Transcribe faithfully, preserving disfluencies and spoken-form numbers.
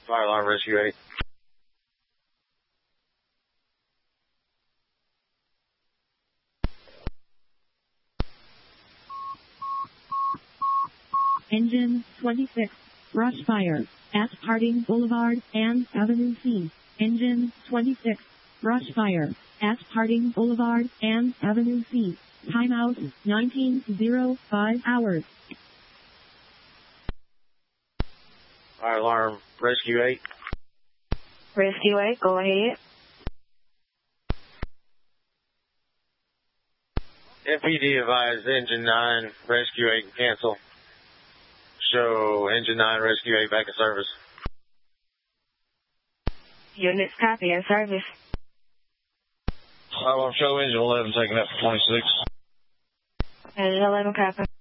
Fire alarm, Rescue eight. Engine twenty-six, brush fire, at Harding Boulevard and Avenue C. Engine twenty-six, brush fire, at Harding Boulevard and Avenue C. Timeout, nineteen oh five hours. Fire alarm, Rescue eight. Rescue eight, go ahead. M P D advised Engine nine, Rescue eight, cancel. Show Engine nine, Rescue eight back in service. Units copy in service. Fire alarm, show Engine eleven taking up for twenty-six. Engine eleven copy.